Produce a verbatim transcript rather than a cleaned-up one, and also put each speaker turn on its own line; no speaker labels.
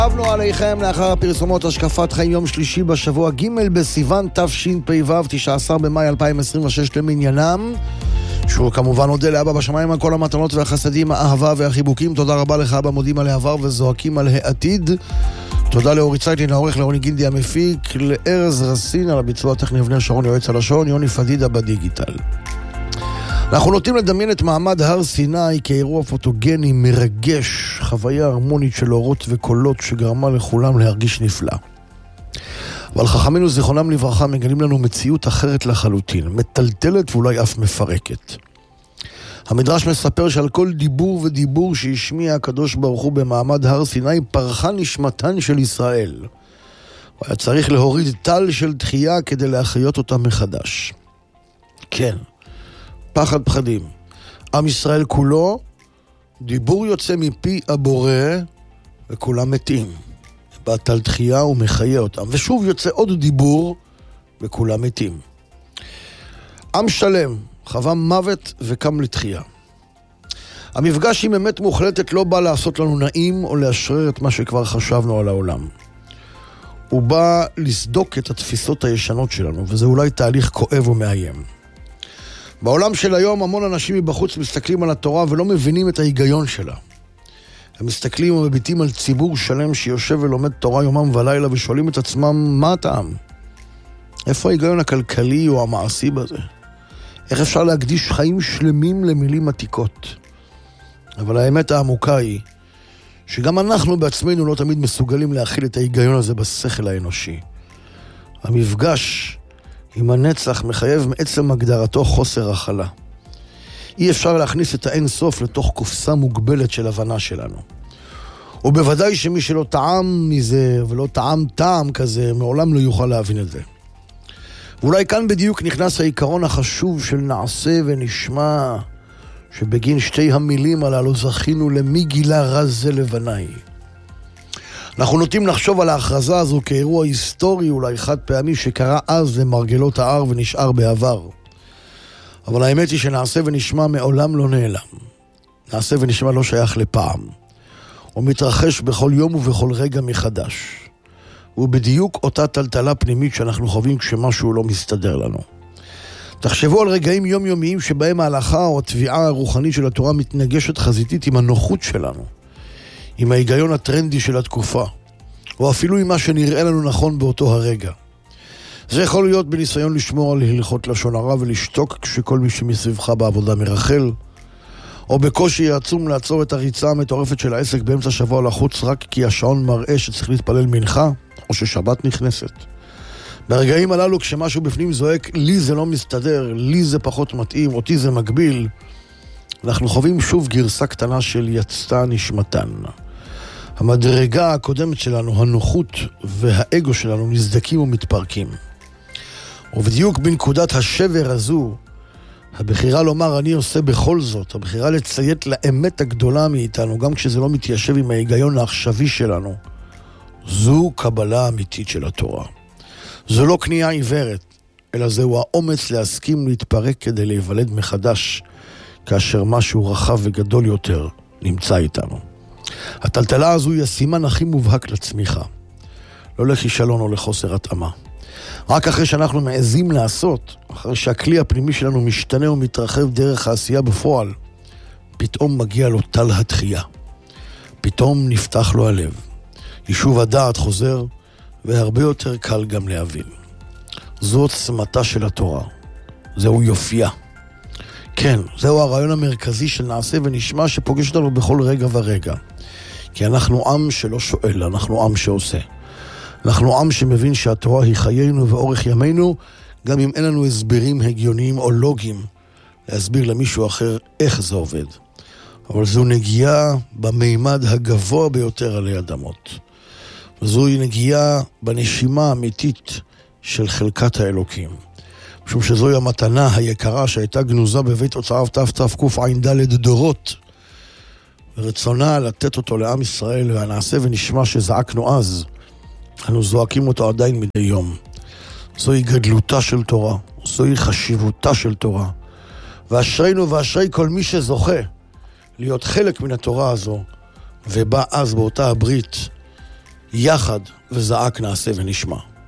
עבנו עליכם לאחר הפרסומות השקפת חיים יום שלישי בשבוע ג' בסיוון תשפ"ו, תשעה עשר במאי אלפיים עשרים ושש למניינם. שהוא כמובן עודה לאבא בשמיים על כל המתנות והחסדים, האהבה והחיבוקים. תודה רבה לך אבא, מודים על העבר וזועקים על העתיד. תודה לאורי צייטלין העורך, לאורי גינדי המפיק, לארז רסין על הביצוע הטכני, אבנר שרון יועץ על השעון, יוני פדידה בדיגיטל. אנחנו נוטים לדמיין את מעמד הר סיני כאירוע פוטוגני מרגש, חוויה הרמונית של אורות וקולות שגרמה לכולם להרגיש נפלא. אבל חכמינו זיכרונם לברכה מגלים לנו מציאות אחרת לחלוטין, מטלטלת ואולי אף מפרקת. המדרש מספר שעל כל דיבור ודיבור שהשמיע הקדוש ברוך הוא במעמד הר סיני פרחה נשמתן של ישראל. הוא היה צריך להוריד טל של תחייה כדי להחיות אותה מחדש. כן, פחד פחדים. עם ישראל כולו, דיבור יוצא מפי הבורא וכולם מתים. בטל תחייה ומחיה אותם. ושוב יוצא עוד דיבור וכולם מתים. עם שלם חווה מוות וקם לתחייה. המפגש עם אמת מוחלטת לא בא לעשות לנו נעים או לאשרר את מה שכבר חשבנו על העולם. הוא בא לסדוק את התפיסות הישנות שלנו, וזה אולי תהליך כואב ומאיים. בעולם של היום המון אנשים מבחוץ מסתכלים על התורה ולא מבינים את ההיגיון שלה. הם מסתכלים ומביטים על ציבור שלם שיושב ולומד תורה יומם ולילה ושואלים את עצמם מה הטעם? איפה ההיגיון הכלכלי או המעשי בזה? איך אפשר להקדיש חיים שלמים למילים עתיקות? אבל האמת העמוקה היא שגם אנחנו בעצמנו לא תמיד מסוגלים להכיל את ההיגיון הזה בשכל האנושי. המפגש עם הנצח מחייב מעצם הגדרתו חוסר הכלה. אי אפשר להכניס את האין סוף לתוך קופסה מוגבלת של הבנה שלנו. ובוודאי שמי שלא טעם מזה ולא טעם טעם כזה מעולם לא יוכל להבין את זה. ואולי כאן בדיוק נכנס העיקרון החשוב של נעשה ונשמע, שבגין שתי המילים הללו זכינו למי גילה רז זה לבניי. אנחנו נוטים לחשוב על ההכרזה הזו כאירוע היסטורי, אולי חד פעמי שקרה אז למרגלות ההר ונשאר בעבר. אבל האמת היא שנעשה ונשמע מעולם לא נעלם. נעשה ונשמע לא שייך לפעם. הוא מתרחש בכל יום ובכל רגע מחדש. הוא בדיוק אותה טלטלה פנימית שאנחנו חווים כשמשהו לא מסתדר לנו. תחשבו על רגעים יומיומיים שבהם ההלכה או התביעה הרוחנית של התורה מתנגשת חזיתית עם הנוחות שלנו, עם ההיגיון הטרנדי של התקופה, או אפילו עם מה שנראה לנו נכון באותו הרגע. זה יכול להיות בניסיון לשמור על הלכות לשון הרע ולשתוק כשכל מי שמסביבך בעבודה מרחל, או בקושי עצום לעצור את הריצה המטורפת של העסק באמצע שבוע לחוץ רק כי השעון מראה שצריך להתפלל מנחה, או ששבת נכנסת. ברגעים הללו כשמשהו בפנים זועק, לי זה לא מסתדר, לי זה פחות מתאים, אותי זה מגביל, אנחנו חווים שוב גרסה קטנה של יצתה נשמתן. המדרגה הקודמת שלנו, הנוחות והאגו שלנו נזדקים ומתפרקים. ובדיוק בנקודת השבר הזו, הבחירה לומר אני עושה בכל זאת, הבחירה לציית לאמת הגדולה מאיתנו, גם כשזה לא מתיישב עם ההיגיון העכשווי שלנו, זו קבלה אמיתית של התורה. זו לא כניעה עיוורת, אלא זהו האומץ להסכים להתפרק כדי להיוולד מחדש, כאשר משהו רחב וגדול יותר נמצא איתנו. הטלטלה הזו היא הסימן הכי מובהק לצמיחה. לא לכישלון או לחוסר התאמה. רק אחרי שאנחנו מעזים לעשות, אחרי שהכלי הפנימי שלנו משתנה ומתרחב דרך העשייה בפועל, פתאום מגיע לו טל התחייה. פתאום נפתח לו הלב. יישוב הדעת חוזר, והרבה יותר קל גם להבין. זו עוצמתה של התורה. זהו יופייה. כן, זהו הרעיון המרכזי של נעשה ונשמע שפוגש אותנו בכל רגע ורגע. כי אנחנו עם שלא שואל, אנחנו עם שעושה. אנחנו עם שמבין שהתורה היא חיינו ואורך ימינו, גם אם אין לנו הסברים הגיוניים או לוגיים להסביר למישהו אחר איך זה עובד. אבל זו נגיעה במימד הגבוה ביותר עלי אדמות. וזוהי נגיעה בנשימה האמיתית של חלקת האלוקים. משום שזוהי המתנה היקרה שהייתה גנוזה בבית הוצאיו תקע"ד דורות, ורצונה לתת אותו לעם ישראל, והנעשה ונשמע שזעקנו אז, אנו זועקים אותו עדיין מדי יום. זוהי גדלותה של תורה, זוהי חשיבותה של תורה, ואשרינו ואשרי כל מי שזוכה להיות חלק מן התורה הזו, ובא אז באותה הברית יחד וזעק נעשה ונשמע.